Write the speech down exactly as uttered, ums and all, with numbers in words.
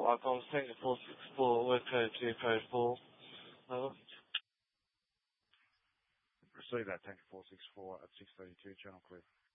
Icon Tango four six four, word code two code four. Over. Receive that, Tango four six four at six thirty-two, channel clear.